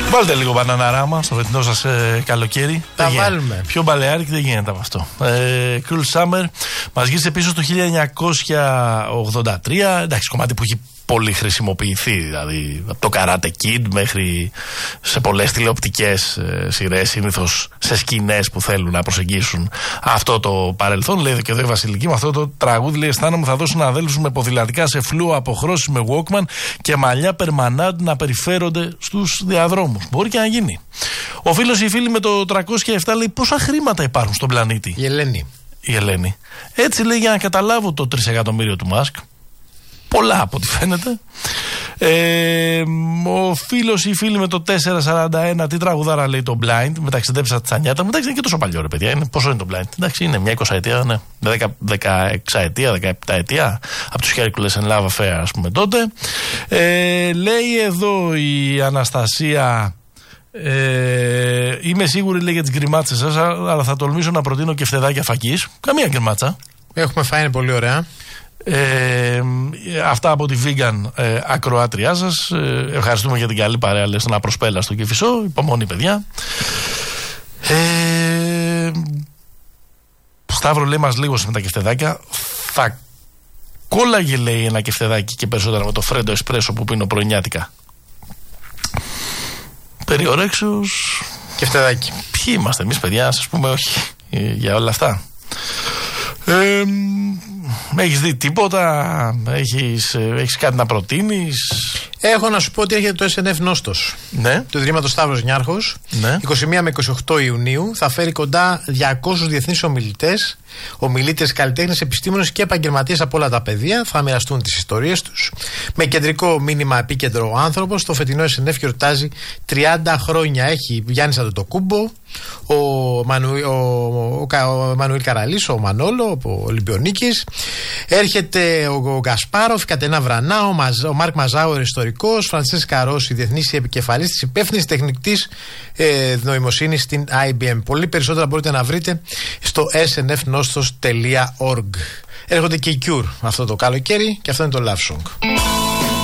Βάλτε λίγο μπαναναράμα στο φετινό σας καλοκαίρι. Τα βάλουμε. Πιο μπαλεάρικ δεν γίνεται από αυτό. Cruel Summer μας γύρισε πίσω στο 1983. Εντάξει, κομμάτι που έχει πολύ χρησιμοποιηθεί, δηλαδή από το Karate Kid μέχρι σε πολλές τηλεοπτικές σειρές, συνήθως σε σκηνές που θέλουν να προσεγγίσουν αυτό το παρελθόν. Λέει και εδώ η Βασιλική με αυτό το τραγούδι, λέει: αισθάνομαι θα δώσουν αδέλφους με ποδηλατικά σε φλούα, αποχρώσεις με Walkman και μαλλιά περμανάντ να περιφέρονται στους διαδρόμους. Μπορεί και να γίνει. Ο φίλος ή η φίλη με το 307 λέει: πόσα χρήματα υπάρχουν στον πλανήτη? Η Ελένη. Έτσι λέει, για να καταλάβω το 3 εκατομμύριο του Μάσκ. Πολλά από ό,τι φαίνεται. Ο φίλος ή η φίλη με το 441, τι τραγουδάρα λέει το Blind, μεταξυντέψα τα τσανιάτα. Εντάξει, είναι και τόσο παλιό, ρε παιδιά. Πόσο είναι το Blind? Εντάξει, είναι μια 20 ετία, ναι. 16 ετία, 17 ετία. Από τους Hercules and Love Affair, ας πούμε τότε. Λέει εδώ η Αναστασία. Είμαι σίγουρη, λέει, για τις γκριμάτσες σας, αλλά θα τολμήσω να προτείνω και φτεδάκια φακής. Καμία γκριμάτσα. Έχουμε φάει, είναι πολύ ωραία. Αυτά από τη vegan ακροάτριά σας. Ευχαριστούμε για την καλή παρέα, λέει, στον Απροσπέλα στο Κηφισό. Υπομονή, παιδιά. Σταύρο, λέει, μας λίγωσε με τα κεφτεδάκια. Θα κόλλαγε, λέει, ένα κεφτεδάκι και περισσότερα με το φρέντο εσπρέσο που πίνω πρωινιάτικα. Περιορέξεως κεφτεδάκι. Ποιοι είμαστε εμείς, παιδιά? Σας πούμε όχι για όλα αυτά. Έχεις δει τίποτα? Έχεις κάτι να προτείνεις? Έχω να σου πω ότι έρχεται το SNF Νόστος, ναι, του Ιδρύματος Σταύρος Νιάρχος, ναι. 21 με 28 Ιουνίου. Θα φέρει κοντά 200 διεθνείς ομιλήτες, καλλιτέχνες, επιστήμονες και επαγγελματίες από όλα τα πεδία. Θα μοιραστούν τις ιστορίες τους. Με κεντρικό μήνυμα επίκεντρο ο άνθρωπος. Το φετινό SNF γιορτάζει 30 χρόνια. Έχει Γιάννης Αντετοκούμπο, ο Μανουήλ Καραλής, ο Μανόλο, ο Ολυμπιονίκης. Έρχεται ο Γκασπάροφ, η Κατερίνα Βρανά, ο Μάρκ Μαζάουερ, ιστορικός, Φραντσέσκα Ρώση, διεθνής επικεφαλής της υπεύθυνης τεχνητής νοημοσύνης στην IBM. Πολύ περισσότερα μπορείτε να βρείτε στο snfnostos.org. Έρχονται και οι Cure αυτό το καλοκαίρι και αυτό είναι το Love Song.